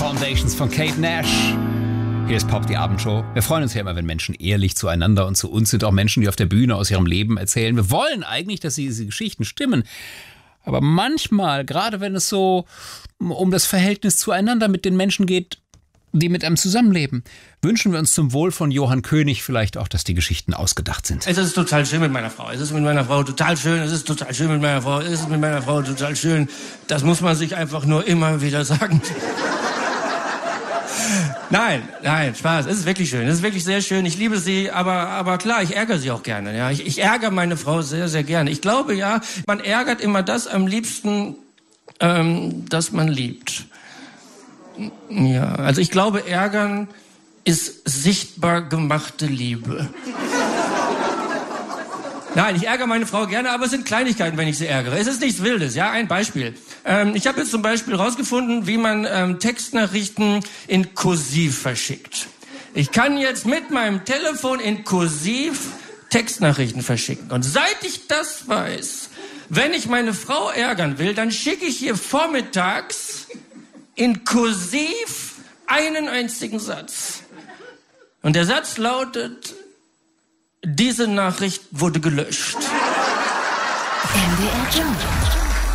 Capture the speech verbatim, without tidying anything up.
Foundations von Kate Nash. Hier ist Pop, die Abendshow. Wir freuen uns ja immer, wenn Menschen ehrlich zueinander und zu uns sind. Auch Menschen, die auf der Bühne aus ihrem Leben erzählen. Wir wollen eigentlich, dass diese Geschichten stimmen. Aber manchmal, gerade wenn es so um das Verhältnis zueinander mit den Menschen geht, die mit einem zusammenleben, wünschen wir uns zum Wohl von Johann König vielleicht auch, dass die Geschichten ausgedacht sind. Es ist total schön mit meiner Frau. Es ist mit meiner Frau total schön. Es ist total schön mit meiner Frau. Es ist mit meiner Frau total schön. Das muss man sich einfach nur immer wieder sagen. Nein, nein, Spaß. Es ist wirklich schön. Es ist wirklich sehr schön. Ich liebe sie, aber, aber klar, ich ärgere sie auch gerne. Ja, ich, ich ärgere meine Frau sehr, sehr gerne. Ich glaube, ja, man ärgert immer das am liebsten, ähm, das man liebt. Ja, also ich glaube, ärgern ist sichtbar gemachte Liebe. Nein, ich ärgere meine Frau gerne, aber es sind Kleinigkeiten, wenn ich sie ärgere. Es ist nichts Wildes, ja, ein Beispiel. Ähm, ich habe jetzt zum Beispiel rausgefunden, wie man ähm, Textnachrichten in Kursiv verschickt. Ich kann jetzt mit meinem Telefon in Kursiv Textnachrichten verschicken. Und seit ich das weiß, wenn ich meine Frau ärgern will, dann schicke ich ihr vormittags in Kursiv einen einzigen Satz. Und der Satz lautet: Diese Nachricht wurde gelöscht. M D R Jump.